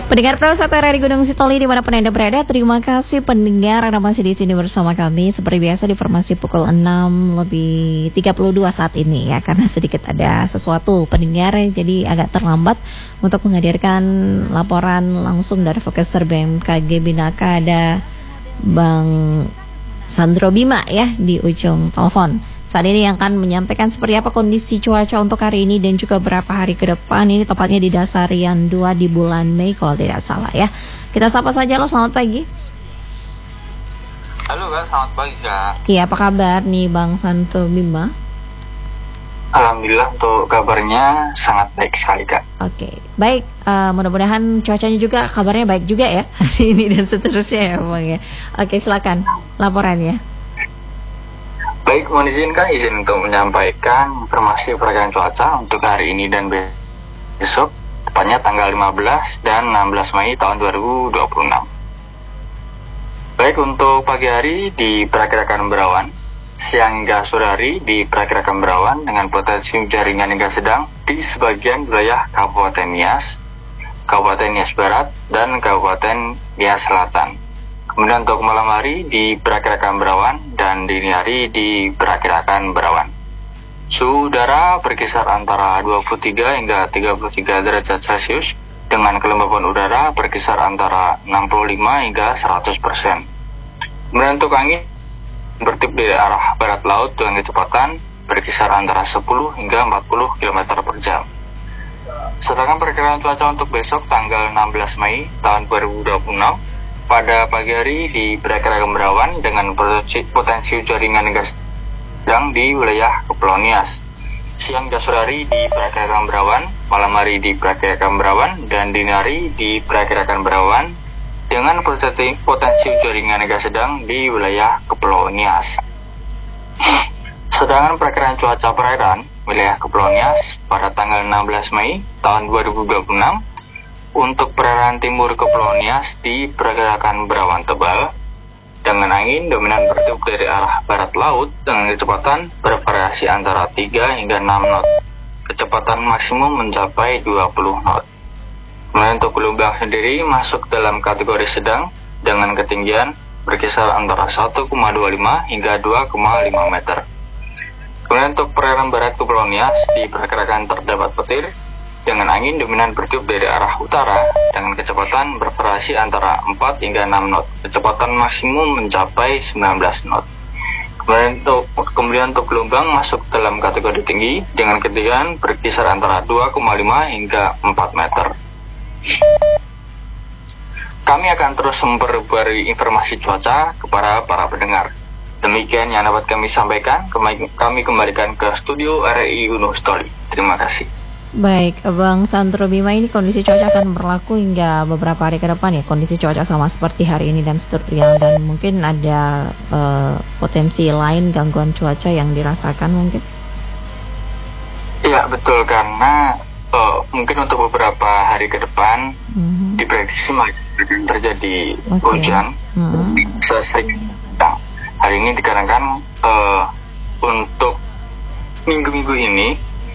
Pendengar Pro Satu di Gunung Sitoli dimanapun Anda berada, terima kasih pendengar Anda masih di sini bersama kami. Seperti biasa di informasi pukul 6:32 saat ini ya, karena sedikit ada sesuatu pendengar, jadi agak terlambat untuk menghadirkan laporan langsung dari Fokeser BMKG Bhinaka. Ada Bang Sandro Bima ya di ujung telepon. Saat ini yang akan menyampaikan seperti apa kondisi cuaca untuk hari ini dan juga berapa hari ke depan. Ini tepatnya di Dasarian 2 di bulan Mei kalau tidak salah ya. Kita sapa saja lo, selamat pagi. Halo Kak, selamat pagi Kak. Iya, apa kabar nih Bang Sandro Bima? Alhamdulillah untuk kabarnya sangat baik sekali Kak. Oke, baik. Mudah-mudahan cuacanya juga kabarnya baik juga ya hari ini dan seterusnya ya Bang ya. Oke, silakan laporannya. Baik, mohon izin untuk menyampaikan informasi perkiraan cuaca untuk hari ini dan besok, tepatnya tanggal 15 dan 16 Mei tahun 2026. Baik, untuk pagi hari diperkirakan berawan, siang hingga sore hari diperkirakan berawan dengan potensi hujan ringan hingga sedang di sebagian wilayah Kabupaten Nias, Kabupaten Nias Barat, dan Kabupaten Nias Selatan. Kemudian untuk malam hari diperkirakan berawan dan dini hari diperkirakan berawan. Suhu udara berkisar antara 23 hingga 33 derajat Celcius dengan kelembapan udara berkisar antara 65 hingga 100%. Kemudian untuk angin bertiup dari arah barat laut dengan kecepatan berkisar antara 10 hingga 40 km per jam. Sedangkan perkiraan cuaca untuk besok tanggal 16 Mei tahun 2026 pada pagi hari diperkirakan berawan dengan potensi hujan ringan hingga sedang di wilayah Kepulauan Nias. Siang hingga sore hari diperkirakan berawan, malam hari diperkirakan berawan, dan dini hari diperkirakan berawan dengan potensi hujan ringan hingga sedang di wilayah Kepulauan Nias. Sedangkan perkiraan cuaca perairan wilayah Kepulauan Nias pada tanggal 16 Mei tahun 2026 untuk perairan timur Kepulauan Nias diperkirakan berawan tebal dengan angin dominan bertiup dari arah barat laut dengan kecepatan bervariasi antara 3 hingga 6 knot. Kecepatan maksimum mencapai 20 knot. Kemudian untuk gelombang sendiri masuk dalam kategori sedang dengan ketinggian berkisar antara 1,25 hingga 2,5 meter. Kemudian untuk perairan barat Kepulauan Nias diperkirakan terdapat petir dengan angin dominan bertiup dari arah utara dengan kecepatan bervariasi antara 4 hingga 6 knot. Kecepatan maksimum mencapai 19 knot. Kemudian untuk gelombang masuk dalam kategori tinggi dengan ketinggian berkisar antara 2,5 hingga 4 meter. Kami akan terus memperbarui informasi cuaca kepada para pendengar. Demikian yang dapat kami sampaikan. Kami kembalikan ke studio RRI Gunung Sitoli. Terima kasih. Baik, Bang Sandro Bima, ini kondisi cuaca akan berlaku hingga beberapa hari ke depan ya. Kondisi cuaca sama seperti hari ini dan seterusnya, dan mungkin ada potensi lain gangguan cuaca yang dirasakan mungkin. Iya betul, karena mungkin untuk beberapa hari ke depan diprediksi akan terjadi hujan sesering. Hari ini dikarenakan untuk minggu-minggu ini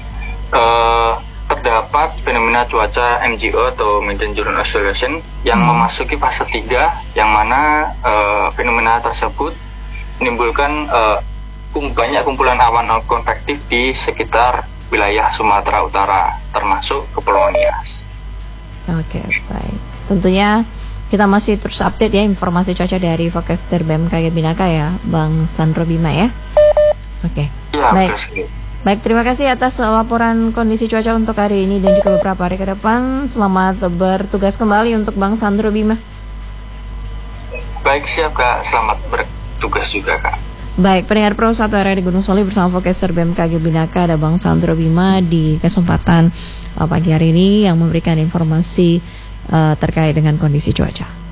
terdapat fenomena cuaca MJO atau Medium Journal Oscillation yang memasuki fase 3, yang mana fenomena tersebut menimbulkan banyak kumpulan awan konvektif di sekitar wilayah Sumatera Utara termasuk Kepulauan Nias. Oke, baik. Tentunya kita masih terus update ya informasi cuaca dari Fokeser BMKG Bhinaka ya, Bang Sandro Bima ya. Oke. Ya, baik. Baik, terima kasih atas laporan kondisi cuaca untuk hari ini dan juga beberapa hari ke depan. Selamat bertugas kembali untuk Bang Sandro Bima. Baik, siap Kak. Selamat bertugas juga Kak. Baik, pendengar Pro Satu di Gunung Sitoli bersama Fokeser BMKG Bhinaka, ada Bang Sandro Bima di kesempatan pagi hari ini yang memberikan informasi terkait dengan kondisi cuaca.